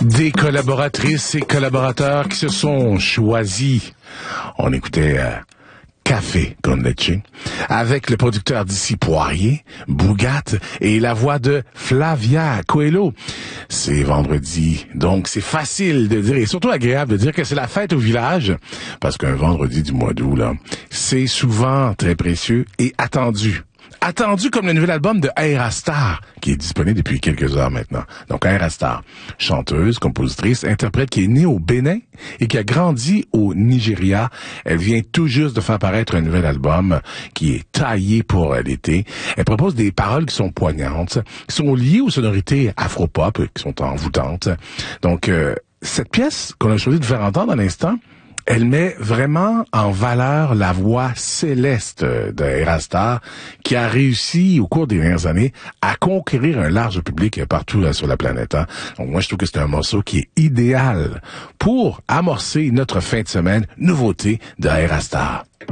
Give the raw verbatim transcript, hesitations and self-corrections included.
Des collaboratrices et collaborateurs qui se sont choisis. On écoutait euh, Café con leche avec le producteur d'ici Poirier, Bougat et la voix de Flavia Coelho. C'est vendredi, donc c'est facile de dire et surtout agréable de dire que c'est la fête au village parce qu'un vendredi du mois d'août, là, c'est souvent très précieux et attendu. Attendu comme le nouvel album de Ayra Starr, qui est disponible depuis quelques heures maintenant. Donc Ayra Starr, chanteuse, compositrice, interprète qui est née au Bénin et qui a grandi au Nigeria. Elle vient tout juste de faire paraître un nouvel album qui est taillé pour l'été. Elle propose des paroles qui sont poignantes, qui sont liées aux sonorités afro-pop, qui sont envoûtantes. Donc euh, cette pièce qu'on a choisi de faire entendre à l'instant, elle met vraiment en valeur la voix céleste de Ayra Starr qui a réussi au cours des dernières années à conquérir un large public partout sur la planète. Hein. Donc moi, je trouve que c'est un morceau qui est idéal pour amorcer notre fin de semaine nouveauté de Ayra Starr.